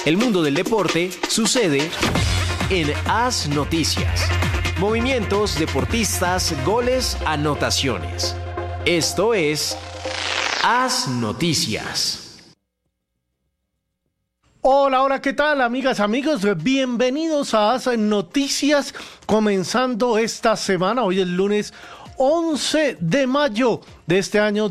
El mundo del deporte sucede en AS Noticias. Movimientos, deportistas, goles, anotaciones. Esto es AS Noticias. Hola, ¿qué tal, amigas, amigos? Bienvenidos a AS Noticias, comenzando esta semana. Hoy es lunes 11 de mayo de este año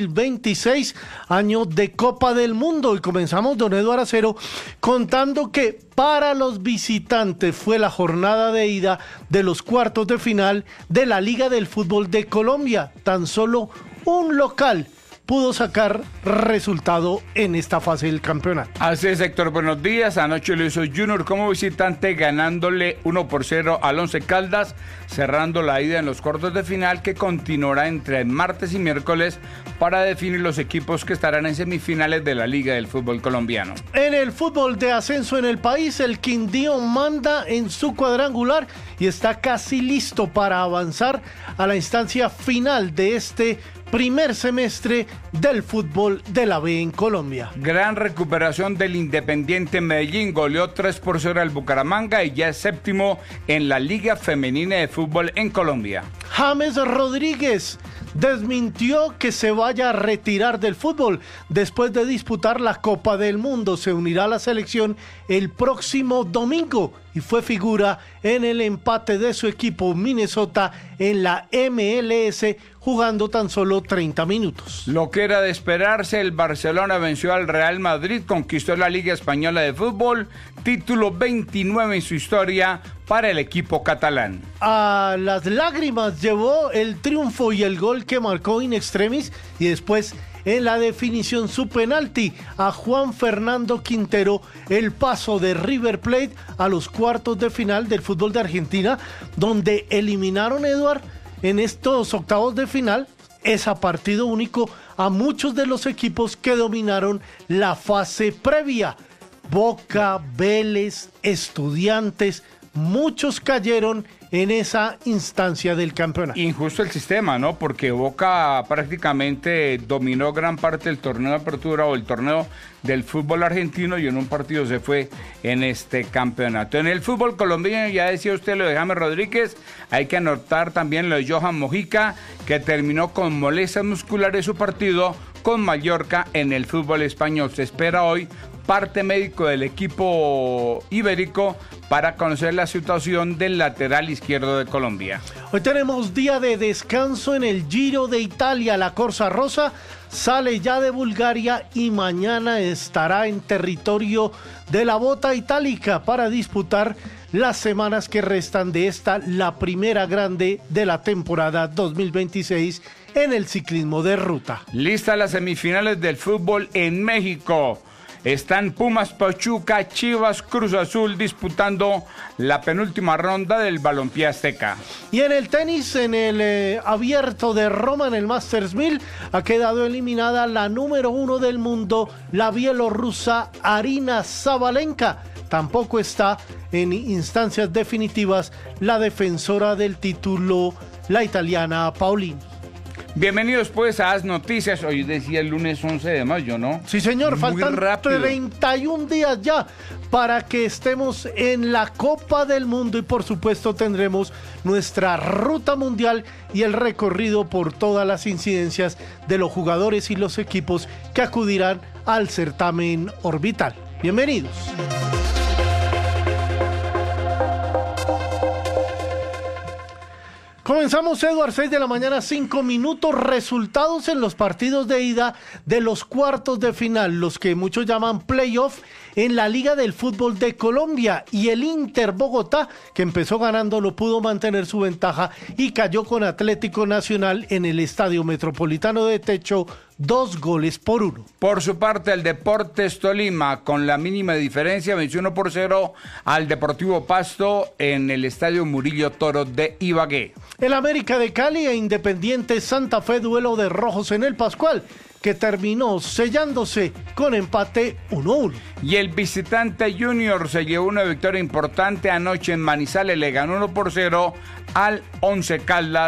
2026, año de Copa del Mundo, y comenzamos, don Eduardo Acero, contando que para los visitantes fue la jornada de ida de los cuartos de final de la Liga del Fútbol de Colombia. Tan solo un local pudo sacar resultado en esta fase del campeonato. Así es, Héctor, buenos días. Anoche lo hizo Junior como visitante, ganándole 1-0 al Once Caldas, cerrando la ida en los cuartos de final, que continuará entre martes y miércoles para definir los equipos que estarán en semifinales de la Liga del Fútbol Colombiano. En el fútbol de ascenso en el país, el Quindío manda en su cuadrangular y está casi listo para avanzar a la instancia final de este primer semestre del fútbol de la B en Colombia. Gran recuperación del Independiente Medellín, goleó 3-0 al Bucaramanga y ya es séptimo en la Liga Femenina de Fútbol en Colombia. James Rodríguez desmintió que se vaya a retirar del fútbol después de disputar la Copa del Mundo. Se unirá a la selección el próximo domingo y fue figura en el empate de su equipo Minnesota en la MLS, jugando tan solo 30 minutos. Lo que era de esperarse, el Barcelona venció al Real Madrid, conquistó la Liga Española de Fútbol, título 29 en su historia para el equipo catalán. A las lágrimas llevó el triunfo y el gol que marcó in extremis, y después en la definición su penalti a Juan Fernando Quintero, el paso de River Plate a los cuartos de final del fútbol de Argentina, donde eliminaron, Eduard, en estos octavos de final, es a partido único, a muchos de los equipos que dominaron la fase previa. Boca, Vélez, Estudiantes, muchos cayeron en esa instancia del campeonato. Injusto el sistema, ¿no? Porque Boca prácticamente dominó gran parte del torneo de apertura o el torneo del fútbol argentino, y en un partido se fue en este campeonato. En el fútbol colombiano, ya decía usted lo de James Rodríguez, hay que anotar también lo de Johan Mojica, que terminó con molestias musculares su partido con Mallorca en el fútbol español. Se espera hoy parte médico del equipo ibérico para conocer la situación del lateral izquierdo de Colombia. Hoy tenemos día de descanso en el Giro de Italia. La Corsa Rosa sale ya de Bulgaria y mañana estará en territorio de la Bota Itálica para disputar las semanas que restan de esta, la primera grande de la temporada 2026 en el ciclismo de ruta. Listas las semifinales del fútbol en México. Están Pumas, Pachuca, Chivas, Cruz Azul disputando la penúltima ronda del Balompié Azteca. Y en el tenis, en el abierto de Roma, en el Masters 1000, ha quedado eliminada la número 1 del mundo, la bielorrusa Aryna Sabalenka. Tampoco está en instancias definitivas la defensora del título, la italiana Paolini. Bienvenidos pues a AS Noticias. Hoy decía el lunes 11 de mayo, ¿no? Sí, señor, muy faltan rápido. 31 días ya para que estemos en la Copa del Mundo, y por supuesto tendremos nuestra ruta mundial y el recorrido por todas las incidencias de los jugadores y los equipos que acudirán al certamen orbital. Bienvenidos. Comenzamos, Eduard, 6 de la mañana, 5 minutos. Resultados en los partidos de ida de los cuartos de final, los que muchos llaman playoff, en la Liga del Fútbol de Colombia. Y el Inter Bogotá, que empezó ganando, no pudo mantener su ventaja y cayó con Atlético Nacional en el Estadio Metropolitano de Techo, 2-1. Por su parte, el Deportes Tolima, con la mínima diferencia, venció 1-0 al Deportivo Pasto en el Estadio Murillo Toro de Ibagué. El América de Cali e Independiente Santa Fe, duelo de rojos en el Pascual, que terminó sellándose con empate 1-1. Y el visitante Junior se llevó una victoria importante anoche en Manizales, le ganó 1-0 al Once Caldas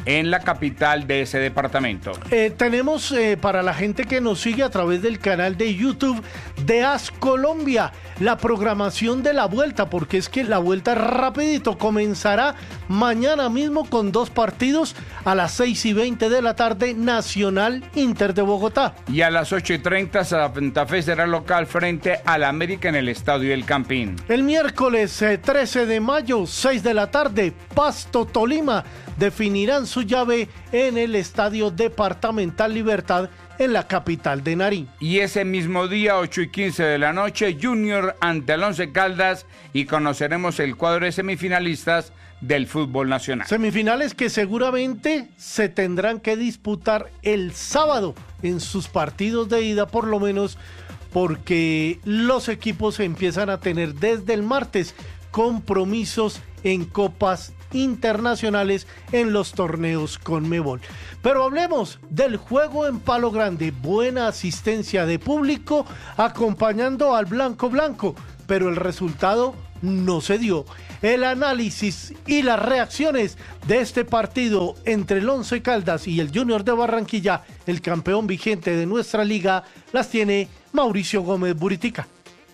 en la capital de ese departamento. Tenemos para la gente que nos sigue a través del canal de YouTube de AS Colombia la programación de la vuelta, porque es que la vuelta rapidito comenzará mañana mismo con 2 partidos a las 6:20 de la tarde, Nacional Inter de Bogotá. Y a las 8:30 Santa Fe será local frente al América en el Estadio El Campín. El miércoles 13 de mayo, 6 de la tarde, Pasto Tolima definirán su llave en el Estadio Departamental Libertad en la capital de Nariño. Y ese mismo día, 8:15 de la noche, Junior ante el Once Caldas y conoceremos el cuadro de semifinalistas del fútbol nacional. Semifinales que seguramente se tendrán que disputar el sábado en sus partidos de ida, por lo menos porque los equipos empiezan a tener desde el martes compromisos en copas internacionales en los torneos Conmebol. Pero hablemos del juego en Palo Grande. Buena asistencia de público acompañando al blanco, pero el resultado no se dio. El análisis y las reacciones de este partido entre el Once Caldas y el Junior de Barranquilla, el campeón vigente de nuestra liga, las tiene Mauricio Gómez Buritica.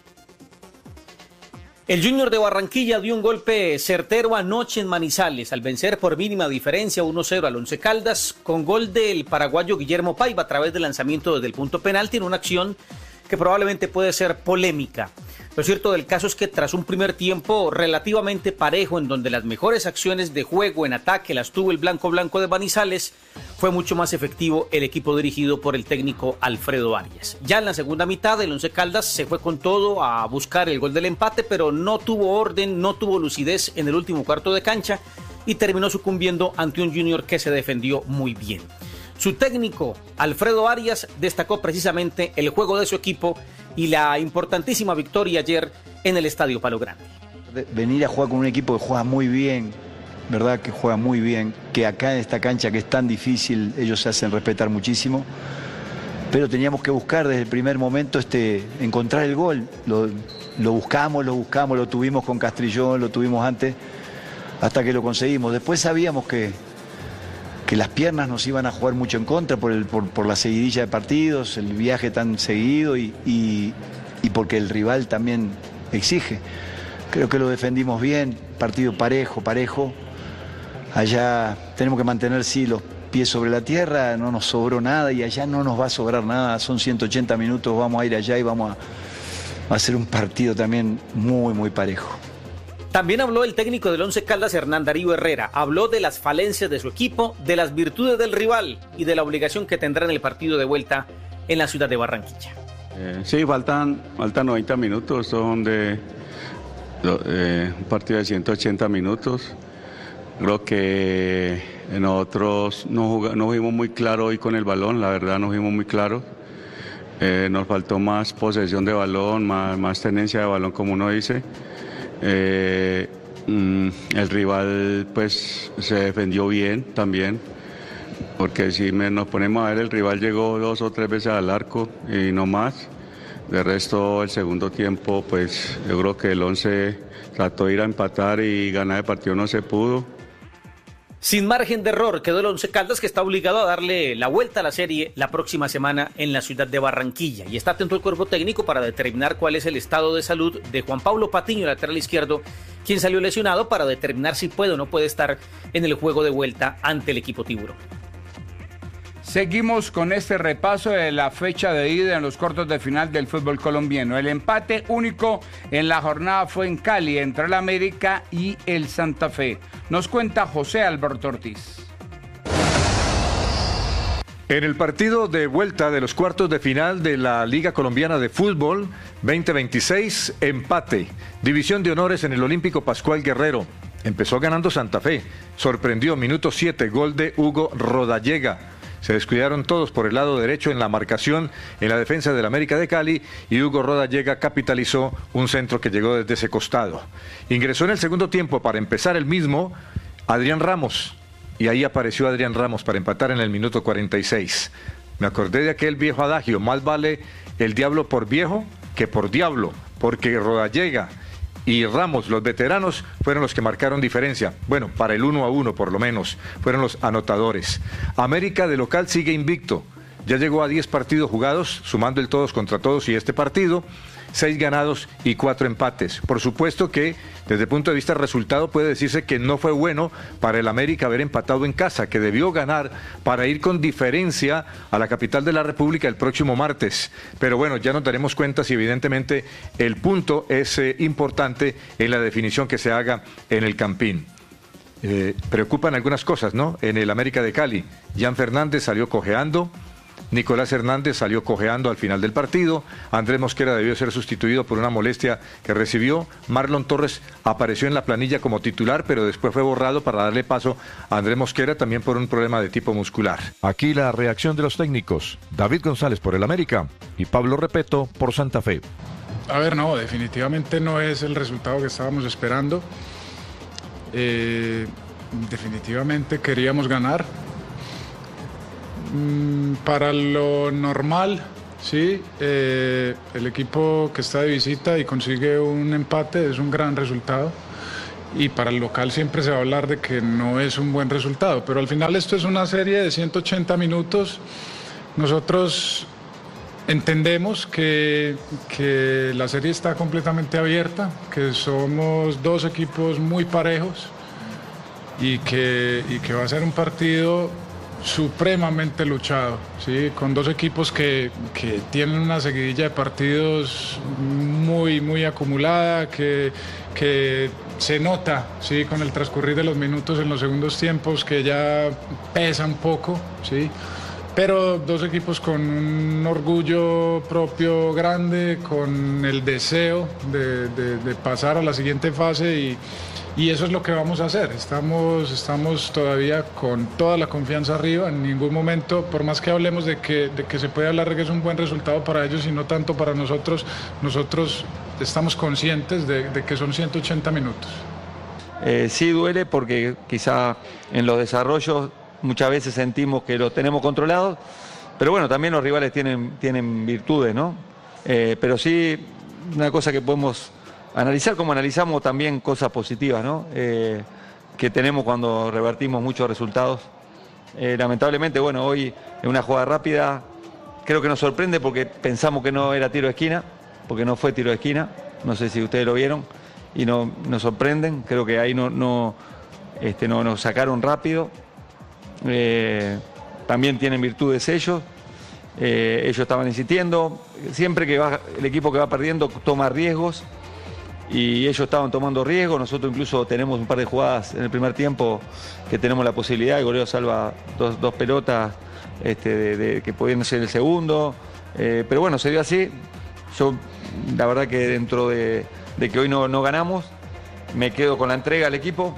El Junior de Barranquilla dio un golpe certero anoche en Manizales al vencer por mínima diferencia 1-0 al Once Caldas con gol del paraguayo Guillermo Paiva a través del lanzamiento desde el punto penalti en una acción que probablemente puede ser polémica. Lo cierto del caso es que tras un primer tiempo relativamente parejo en donde las mejores acciones de juego en ataque las tuvo el blanco de Manizales, fue mucho más efectivo el equipo dirigido por el técnico Alfredo Arias. Ya en la segunda mitad el Once Caldas se fue con todo a buscar el gol del empate, pero no tuvo orden, no tuvo lucidez en el último cuarto de cancha y terminó sucumbiendo ante un Junior que se defendió muy bien. Su técnico, Alfredo Arias, destacó precisamente el juego de su equipo y la importantísima victoria ayer en el Estadio Palo Grande. Venir a jugar con un equipo que juega muy bien, verdad que juega muy bien, que acá en esta cancha que es tan difícil, ellos se hacen respetar muchísimo, pero teníamos que buscar desde el primer momento encontrar el gol. Lo buscamos, lo tuvimos con Castrillón, lo tuvimos antes, hasta que lo conseguimos. Después sabíamos que las piernas nos iban a jugar mucho en contra por la seguidilla de partidos, el viaje tan seguido y porque el rival también exige. Creo que lo defendimos bien, partido parejo. Allá tenemos que mantener, sí, los pies sobre la tierra, no nos sobró nada y allá no nos va a sobrar nada. Son 180 minutos, vamos a ir allá y vamos a hacer un partido también muy parejo. También habló el técnico del Once Caldas, Hernán Darío Herrera. Habló de las falencias de su equipo, de las virtudes del rival y de la obligación que tendrá en el partido de vuelta en la ciudad de Barranquilla. Sí, faltan 90 minutos, son de un partido de 180 minutos. Creo que nosotros no fuimos muy claros hoy con el balón, la verdad no fuimos muy claros. Nos faltó más posesión de balón, más tenencia de balón, como uno dice. El rival pues se defendió bien también, porque si nos ponemos a ver, el rival llegó 2 o 3 veces al arco y no más. De resto, el segundo tiempo, pues yo creo que el Once trató de ir a empatar y ganar el partido, no se pudo. Sin margen de error quedó el Once Caldas, que está obligado a darle la vuelta a la serie la próxima semana en la ciudad de Barranquilla. Y está atento el cuerpo técnico para determinar cuál es el estado de salud de Juan Pablo Patiño, lateral izquierdo, quien salió lesionado, para determinar si puede o no puede estar en el juego de vuelta ante el equipo tiburón. Seguimos con este repaso de la fecha de ida en los cuartos de final del fútbol colombiano. El empate único en la jornada fue en Cali entre el América y el Santa Fe. Nos cuenta José Alberto Ortiz. En el partido de vuelta de los cuartos de final de la Liga Colombiana de Fútbol 2026, empate. División de honores en el Olímpico Pascual Guerrero. Empezó ganando Santa Fe. Sorprendió, minuto 7, gol de Hugo Rodallega. Se descuidaron todos por el lado derecho en la marcación en la defensa del América de Cali y Hugo Rodallega capitalizó un centro que llegó desde ese costado. Ingresó en el segundo tiempo para empezar el mismo Adrián Ramos y ahí apareció Adrián Ramos para empatar en el minuto 46. Me acordé de aquel viejo adagio, más vale el diablo por viejo que por diablo, porque Rodallega y Ramos, los veteranos, fueron los que marcaron diferencia. Bueno, para el 1-1 por lo menos, fueron los anotadores. América de local sigue invicto. Ya llegó a 10 partidos jugados, sumando el todos contra todos y este partido, 6 ganados y 4 empates. Por supuesto que desde el punto de vista del resultado puede decirse que no fue bueno para el América haber empatado en casa, que debió ganar para ir con diferencia a la capital de la República el próximo martes. Pero bueno, ya nos daremos cuenta si evidentemente el punto es importante en la definición que se haga en el Campín. Preocupan algunas cosas, ¿no? En el América de Cali, Jan Fernández salió cojeando. Nicolás Hernández salió cojeando al final del partido. Andrés Mosquera debió ser sustituido por una molestia que recibió. Marlon Torres apareció en la planilla como titular, pero después fue borrado para darle paso a Andrés Mosquera, también por un problema de tipo muscular. Aquí la reacción de los técnicos. David González por el América y Pablo Repeto por Santa Fe. A ver, no, definitivamente no es el resultado que estábamos esperando. Definitivamente queríamos ganar. Para lo normal, sí, el equipo que está de visita y consigue un empate es un gran resultado, y para el local siempre se va a hablar de que no es un buen resultado, pero al final esto es una serie de 180 minutos. Nosotros entendemos que la serie está completamente abierta, que somos dos equipos muy parejos y que va a ser un partido supremamente luchado, ¿sí? Con dos equipos que tienen una seguidilla de partidos muy acumulada, que se nota, ¿sí? Con el transcurrir de los minutos en los segundos tiempos, que ya pesa un poco, ¿sí? Pero dos equipos con un orgullo propio grande, con el deseo de pasar a la siguiente fase, y eso es lo que vamos a hacer. Estamos todavía con toda la confianza arriba. En ningún momento, por más que hablemos de que se puede hablar de que es un buen resultado para ellos y no tanto para nosotros, nosotros estamos conscientes de que son 180 minutos. Sí duele porque quizá en los desarrollos muchas veces sentimos que lo tenemos controlado, pero bueno, también los rivales tienen virtudes, ¿no? Pero sí, una cosa que podemos analizar, como analizamos también cosas positivas, ¿no? Que tenemos cuando revertimos muchos resultados. Lamentablemente, bueno, hoy en una jugada rápida creo que nos sorprende porque pensamos que no era tiro de esquina, porque no fue tiro de esquina, no sé si ustedes lo vieron, y no nos sorprenden. Creo que ahí no nos sacaron rápido. También tienen virtudes ellos. Ellos estaban insistiendo. Siempre que el equipo que va perdiendo toma riesgos, y ellos estaban tomando riesgos. Nosotros incluso tenemos un par de jugadas en el primer tiempo que tenemos la posibilidad. El golero salva dos pelotas que podían ser el segundo. Pero bueno, se dio así. Yo, la verdad que dentro de que hoy no ganamos, me quedo con la entrega al equipo.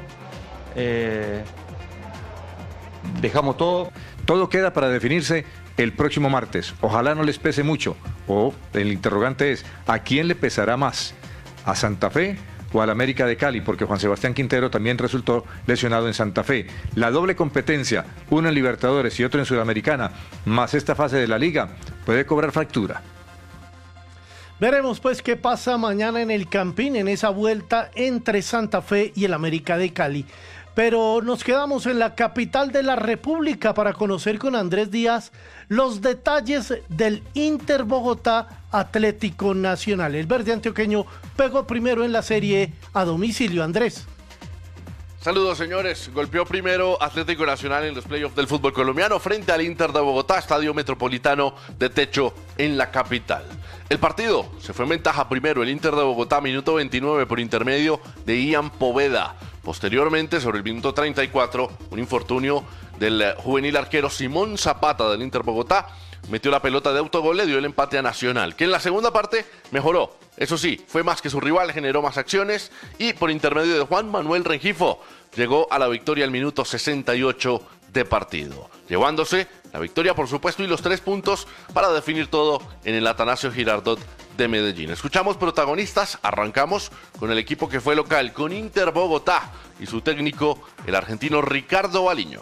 Dejamos todo. Todo queda para definirse el próximo martes. Ojalá no les pese mucho. O el interrogante es, ¿a quién le pesará más? ¿A Santa Fe o al América de Cali? Porque Juan Sebastián Quintero también resultó lesionado en Santa Fe. La doble competencia, uno en Libertadores y otro en Sudamericana, más esta fase de la Liga, puede cobrar factura. Veremos pues qué pasa mañana en el Campín, en esa vuelta entre Santa Fe y el América de Cali. Pero nos quedamos en la capital de la República para conocer con Andrés Díaz los detalles del Inter Bogotá Atlético Nacional. El verde antioqueño pegó primero en la serie a domicilio. Andrés. Saludos, señores. Golpeó primero Atlético Nacional en los playoffs del fútbol colombiano frente al Inter de Bogotá, Estadio Metropolitano de techo en la capital. El partido se fue en ventaja primero el Inter de Bogotá, minuto 29 por intermedio de Ian Poveda. Posteriormente, sobre el minuto 34, un infortunio del juvenil arquero Simón Zapata del Inter Bogotá metió la pelota de autogol, le dio el empate a Nacional, que en la segunda parte mejoró. Eso sí, fue más que su rival, generó más acciones y por intermedio de Juan Manuel Rengifo llegó a la victoria al minuto 68 de partido, llevándose la victoria por supuesto y los 3 puntos para definir todo en el Atanasio Girardot de Medellín. Escuchamos protagonistas, arrancamos con el equipo que fue local, con Inter Bogotá y su técnico, el argentino Ricardo Baliño.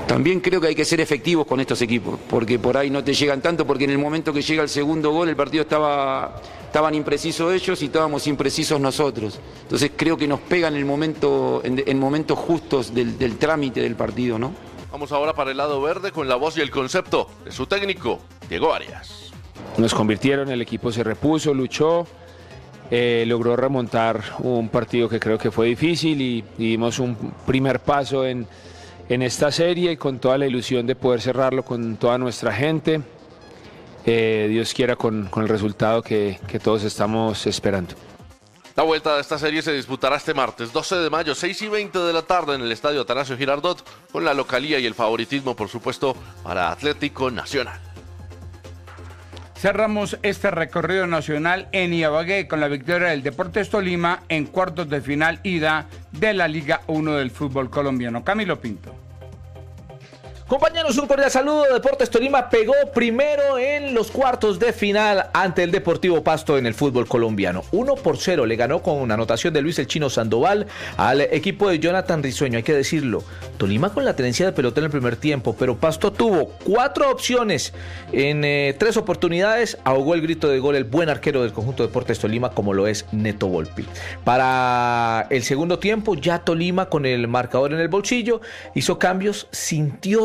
También creo que hay que ser efectivos con estos equipos, porque por ahí no te llegan tanto, porque en el momento que llega el segundo gol el partido estaban imprecisos ellos y estábamos imprecisos nosotros. Entonces creo que nos pega en momentos justos del trámite del partido, ¿no? Vamos ahora para el lado verde con la voz y el concepto de su técnico, Diego Arias. Nos convirtieron, el equipo se repuso, luchó, logró remontar un partido que creo que fue difícil y dimos un primer paso en esta serie y con toda la ilusión de poder cerrarlo con toda nuestra gente. Dios quiera con el resultado que todos estamos esperando. La vuelta de esta serie se disputará este martes 12 de mayo, 6:20 de la tarde en el Estadio Atanasio Girardot, con la localía y el favoritismo, por supuesto, para Atlético Nacional. Cerramos este recorrido nacional en Ibagué con la victoria del Deportes Tolima en cuartos de final ida de la Liga 1 del fútbol colombiano. Camilo Pinto. Compañeros, un cordial saludo. Deportes Tolima pegó primero en los cuartos de final ante el Deportivo Pasto en el fútbol colombiano. 1-0 le ganó con anotación de Luis el Chino Sandoval al equipo de Jonathan Risueño. Hay que decirlo, Tolima con la tenencia de pelota en el primer tiempo, pero Pasto tuvo 4 opciones en 3 oportunidades. Ahogó el grito de gol el buen arquero del conjunto de Deportes Tolima, como lo es Neto Volpi. Para el segundo tiempo, ya Tolima con el marcador en el bolsillo hizo cambios, sintió